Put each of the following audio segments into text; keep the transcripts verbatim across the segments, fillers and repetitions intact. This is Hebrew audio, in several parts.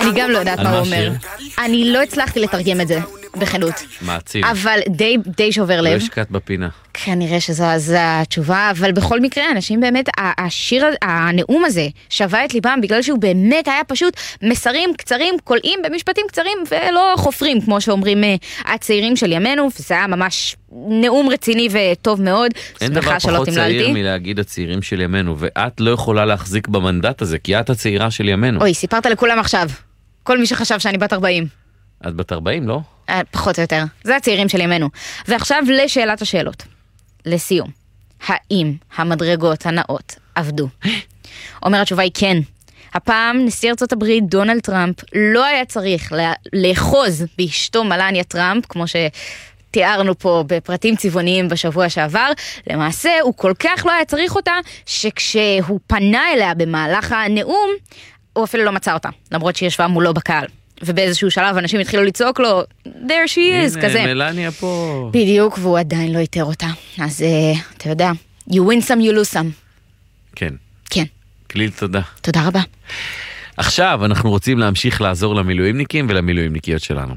אני גם לא יודעת על מה מה הוא אומר. השיר? אני לא הצלחתי לתרגם את זה, בכנות. מעציב. אבל די, די שובר לא לב. השקעת בפינה. כנראה שזו זו התשובה, אבל בכל מקרה, אנשים באמת, ה- השיר, הנאום הזה, שווה את ליבם, בגלל שהוא באמת היה פשוט מסרים קצרים, קולעים במשפטים קצרים, ולא חופרים, כמו שאומרים אה, הצעירים של ימינו, וזה היה ממש נאום רציני וטוב מאוד. אין דבר שמחה שלא פחות צעיר תמללתי. מלהגיד הצעירים של ימינו, ואת לא יכולה להחזיק במנדט הזה, כי את הצעירה של ימינו. אוי, סיפרת לכולם עכשיו. כל מי שחשב שאני בת ארבעים. את בת ארבעים, לא? אה, פחות או יותר. זה הצעירים של ימינו. ועכשיו לשאלת השאלות. לסיום. האם המדרגות הנאות עבדו? אומר התשובה היא כן. הפעם נשיא ארצות הברית דונלד טראמפ לא היה צריך לה- לאחוז באשתו מלניה טראמפ, כמו שתיארנו פה בפרטים צבעוניים בשבוע שעבר. למעשה הוא כל כך לא היה צריך אותה, שכשהוא פנה אליה במהלך הנאום, הוא אפילו לא מצא אותה, למרות שהיא ישבה מולו בקהל. ובאיזשהו שלב אנשים התחילו לצעוק לו, there she is, כזה. הנה, מלניה פה. בדיוק, והוא עדיין לא איתר אותה. אז uh, אתה יודע, you win some, you lose some. כן. כן, כליל תודה. תודה רבה. עכשיו אנחנו רוצים להמשיך לעזור למילואימניקים ולמילואימניקיות שלנו.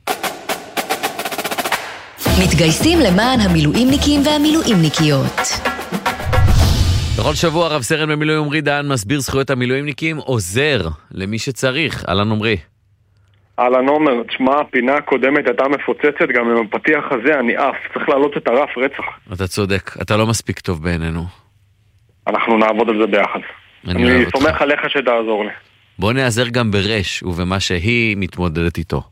מתגייסים למען המילואימניקים והמילואימניקיות. בכל שבוע רב סרן במילואים עמרי דהן מסביר זכויות המילואימניקים, עוזר למי שצריך. אהלן עמרי. אהלן עומר, תשמע, הפינה הקודמת הייתה מפוצצת, גם עם הפתיח הזה אני אף, צריך להעלות את הרף רצח. אתה צודק, אתה לא מספיק טוב בעינינו. אנחנו נעבוד על זה ביחד. אני אני אוהב אותך. סומך עליך שתעזור לי. בוא נעזר גם ברש ובמה שהיא מתמודדת איתו.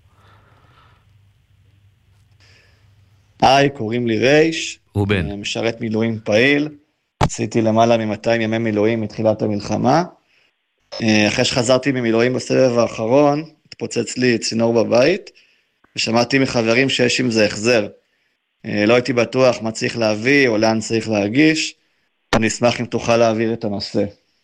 היי, קוראים לי רייש. הוא בן. משרת מילואים פעיל. עשיתי למעלה מ-מאתיים ימי מילואים מתחילת המלחמה. אחרי שחזרתי ממילואים בסבב האחרון, התפוצץ לי צינור בבית, ושמעתי מחברים שיש עם זה החזר. לא הייתי בטוח מה צריך להביא או לאן צריך להגיש. אני אשמח אם תוכל להעביר את הנושא.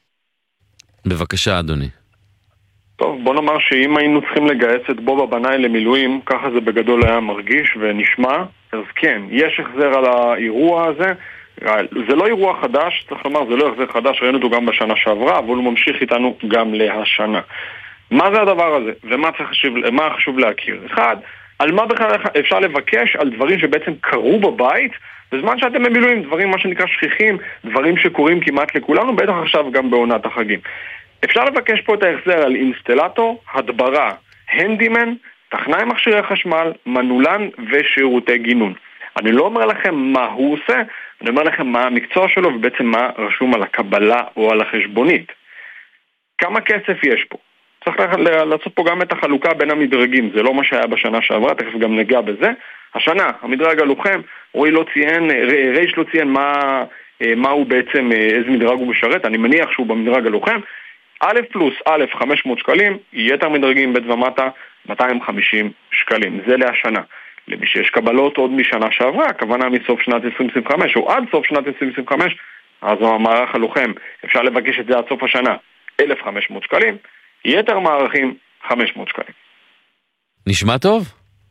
בבקשה אדוני. טוב, בוא נאמר שאם היינו צריכים לגייס את בובה בנאי למילואים, ככה זה בגדול היה מרגיש ונשמע, אז כן, יש החזר על האירוע הזה. זה לא אירוע חדש, צריך לומר, זה לא החזר חדש, ראינו אותו גם בשנה שעברה, אבל הוא ממשיך איתנו גם להשנה. מה זה הדבר הזה? ומה חשוב, מה חשוב להכיר? אחד, על מה בכלל אפשר לבקש? על דברים שבעצם קרו בבית, בזמן שאתם במילואים, דברים מה שנקרא שכיחים, דברים שקורים כמעט לכולנו, בטח עכשיו גם בעונת החגים. אפשר לבקש פה את ההחזר על אינסטלטור, הדברה, הנדימן, טכנאי מכשירי חשמל, מנולן ושירותי גינון. אני לא אומר לכם מה הוא עושה, אני אומר לכם מה המקצוע שלו ובעצם מה רשום על הקבלה או על החשבונית. כמה כסף יש פה? צריך לעשות פה גם את החלוקה בין המדרגים, זה לא מה שהיה בשנה שעברה, תכף גם נגע בזה. השנה, המדרג הלוחם, רועי לא ציין, רייש לא ציין מה, מה הוא בעצם, איזה מדרג הוא משרת, אני מניח שהוא במדרג הלוחם. א' פלוס א' חמש מאות שקלים, יתר מדרגים ב' ומטה מאתיים וחמישים שקלים, זה להשנה. למי שיש קבלות עוד משנה שעברה, הכוונה מסוף שנת עשרים עשרים וחמש או עד סוף שנת עשרים עשרים וחמש, אז המערך הלוחם, אפשר לבקש את זה עד סוף השנה, אלף וחמש מאות שקלים, יתר מערכים חמש מאות שקלים. נשמע טוב?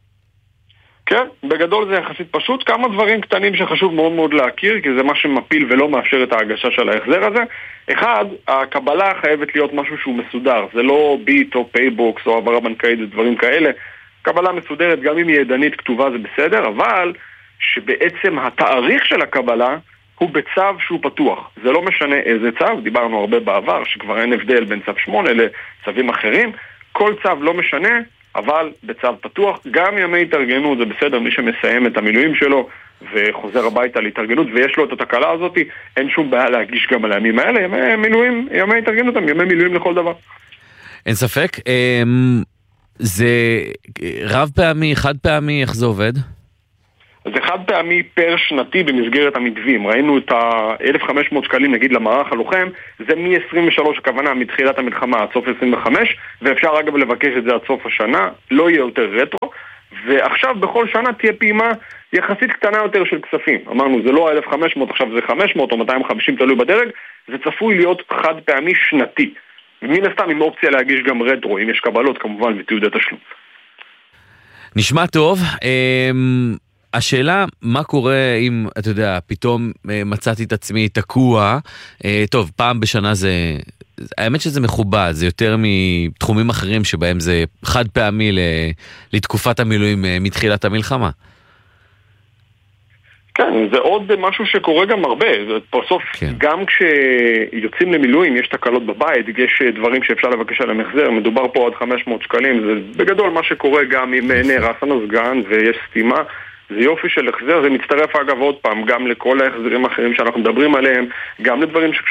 כן, בגדול זה יחסית פשוט, כמה דברים קטנים שחשוב מאוד מאוד להכיר, כי זה מה שמפיל ולא מאפשר את ההגשה של ההחזר הזה. אחד, הקבלה חייבת להיות משהו שהוא מסודר, זה לא ביט או פייבוקס או העברה בנקאית ודברים כאלה. קבלה מסודרת, גם אם היא ידנית כתובה זה בסדר, אבל שבעצם התאריך של הקבלה הוא בצו שהוא פתוח. זה לא משנה איזה צו, דיברנו הרבה בעבר שכבר אין הבדל בין צו שמונה לצווים אחרים, כל צו לא משנה, אבל בצו פתוח. גם ימי התארגנות זה בסדר, מי שמסיים את המילואים שלו וחוזר הביתה להתארגנות ויש לו את התקלה הזאת, אין שום בעיה להגיש גם על הימים האלה. ימי מילואים, ימי התארגנות הם ימי מילואים לכל דבר. אין ספק. זה רב פעמי, חד פעמי, איך זה עובד? זה חד פעמי פר שנתי במסגרת המתווים. ראינו את ה-אלף וחמש מאות שקלים נגיד למערך הלוחם, זה מ-עשרים ושלוש הכוונה מתחילת המלחמה עד סוף עשרים וחמש, ואפשר אגב לבקש את זה עד סוף השנה, לא יהיה יותר רטרו, ועכשיו בכל שנה תהיה פעימה יחסית קטנה יותר של כספים. אמרנו זה לא אלף וחמש מאות, עכשיו זה חמש מאות או מאתיים וחמישים תלוי בדרג, זה צפוי להיות חד פעמי שנתי. ומן הסתם עם אופציה להגיש גם רטרו, אם יש קבלות כמובן ותיעודי תשלום. נשמע טוב. השאלה, מה קורה אם, אתה יודע, פתאום מצאתי את עצמי תקוע, טוב, פעם בשנה זה, האמת שזה מכובד, זה יותר מתחומים אחרים שבהם זה חד פעמי לתקופת המילואים מתחילת המלחמה. כן, זה עוד משהו שקורה גם הרבה. בסוף, כן. גם כשיוצאים למילואים יש תקלות בבית, יש דברים שאפשר לבקש על המחזר, מדובר פה עד חמש מאות שקלים, זה בגדול מה שקורה גם אם נהרס המזגן ויש סתימה, זה יופי של החזר, זה מצטרף אגב עוד פעם גם לכל ההחזרים האחרים שאנחנו מדברים עליהם, גם לדברים שקשורים